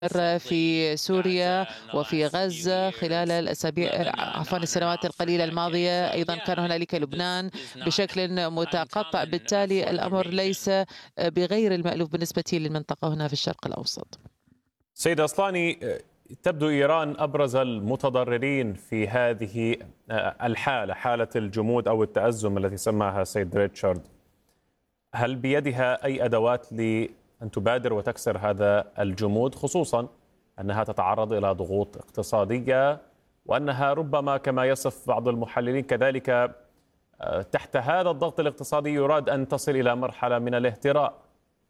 في سوريا وفي غزة خلال السنوات القليلة الماضية. أيضا كان هنالك لبنان بشكل متقطع. بالتالي الأمر ليس بغير المألوف بالنسبة للمنطقة هنا في الشرق الأوسط. سيد أصلاني، تبدو إيران أبرز المتضررين في هذه الحالة، حالة الجمود أو التأزم التي سماها سيد ريتشارد. هل بيدها أي أدوات لأن تبادر وتكسر هذا الجمود، خصوصا أنها تتعرض إلى ضغوط اقتصادية وأنها ربما كما يصف بعض المحللين كذلك تحت هذا الضغط الاقتصادي يراد أن تصل إلى مرحلة من الاهتراء؟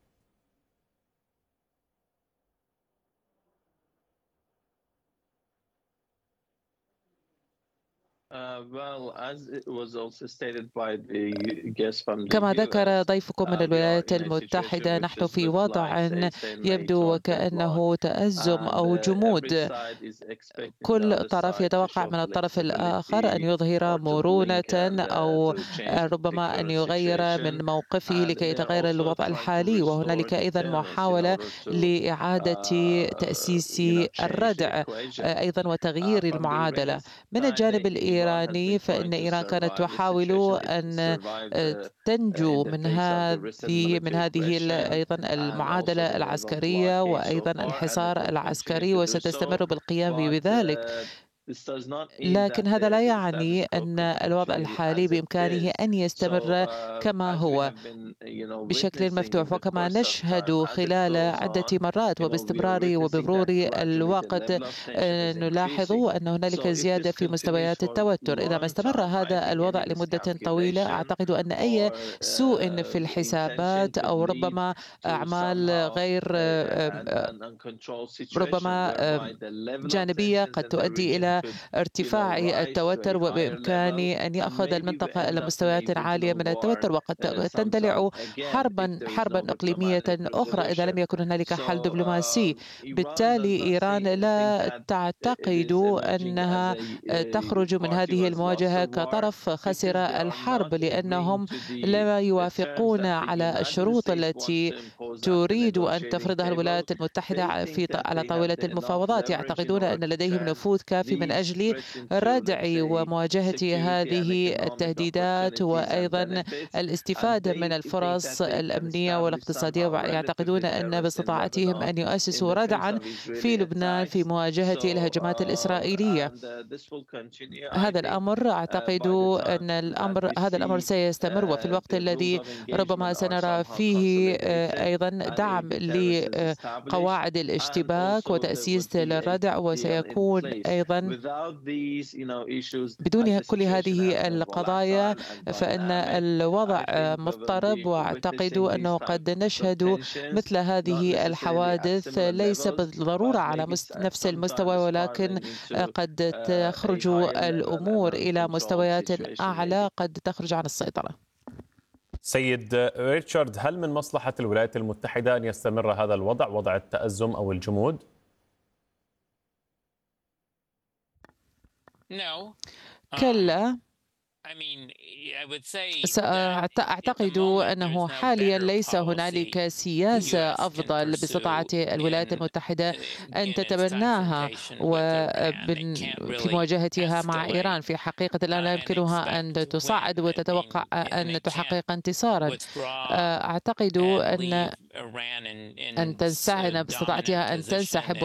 كما ذكر ضيفكم من الولايات المتحدة، نحن في وضع يبدو وكأنه تأزم أو جمود. كل طرف يتوقع من الطرف الآخر أن يظهر مرونة أو ربما أن يغير من موقفه لكي يتغير الوضع الحالي، وهنالك أيضا محاولة لإعادة تأسيس الردع أيضا وتغيير المعادلة. من الجانب الإيراني فإن إيران كانت تحاول أن تنجو من هذه أيضا المعادلة العسكرية وأيضا الحصار العسكري، وستستمر بالقيام بذلك. لكن هذا لا يعني أن الوضع الحالي بإمكانه أن يستمر كما هو بشكل مفتوح. وكما نشهد خلال عدة مرات وباستمرار وبمرور الوقت نلاحظ أن هنالك زيادة في مستويات التوتر. إذا ما استمر هذا الوضع لمدة طويلة، أعتقد أن أي سوء في الحسابات أو ربما أعمال غير ربما جانبية قد تؤدي إلى ارتفاع التوتر، وبإمكان أن يأخذ المنطقة إلى مستويات عالية من التوتر، وقد تندلع حربا إقليمية أخرى إذا لم يكن هنالك حل دبلوماسي. بالتالي إيران لا تعتقد أنها تخرج من هذه المواجهة كطرف خسر الحرب، لأنهم لا يوافقون على الشروط التي تريد أن تفرضها الولايات المتحدة على طاولة المفاوضات. يعتقدون أن لديهم نفوذ كافي من أجل ردع ومواجهة هذه التهديدات وأيضا الاستفادة من الفرص الأمنية والاقتصادية، ويعتقدون أن باستطاعتهم أن يؤسسوا ردعا في لبنان في مواجهة الهجمات الإسرائيلية. هذا الأمر أعتقد أن هذا الأمر سيستمر، وفي الوقت الذي ربما سنرى فيه أيضا دعم لقواعد الاشتباك وتأسيس للردع، وسيكون أيضا بدون كل هذه القضايا فإن الوضع مضطرب. وأعتقد أنه قد نشهد مثل هذه الحوادث ليس بالضرورة على نفس المستوى، ولكن قد تخرج الأمور إلى مستويات أعلى، قد تخرج عن السيطرة. سيد ريتشارد، هل من مصلحة الولايات المتحدة أن يستمر هذا الوضع، وضع التأزم أو الجمود؟ كلا. أعتقد أنه حاليا ليس هنالك سياسة أفضل باستطاعة الولايات المتحدة أن تتبناها في مواجهتها مع إيران. في حقيقة الآن لا يمكنها أن تصعد وتتوقع أن تحقق انتصارا. أعتقد أن باستطاعتها أن تنسحب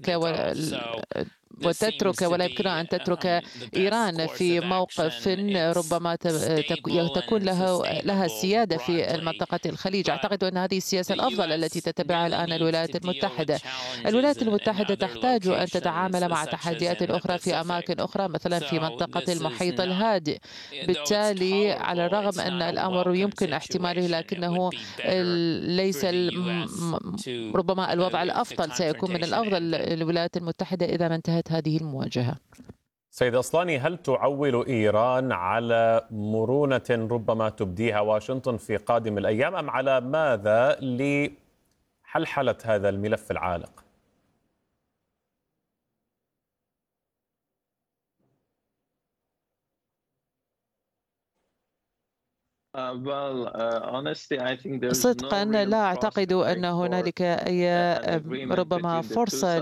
وتترك ولا يمكنها أن تترك إيران في موقف ربما تكون لها السيادة في منطقة الخليج. أعتقد أن هذه السياسة الأفضل التي تتبعها الآن الولايات المتحدة. الولايات المتحدة تحتاج أن تتعامل مع تحديات أخرى في أماكن أخرى، مثلا في منطقة المحيط الهادئ. بالتالي على الرغم أن الأمر يمكن احتماله، لكنه ليس ربما الوضع الأفضل. سيكون من الأفضل للولايات المتحدة إذا ما انتهت هذه المواجهة. سيد أصلاني، هل تعول إيران على مرونة ربما تبديها واشنطن في قادم الأيام، أم على ماذا لحلحلة هذا الملف العالق؟ صدقا لا أعتقد أن هنالك أي ربما فرصة